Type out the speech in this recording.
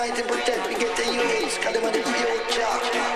To protect, we get the youths, call them on the future.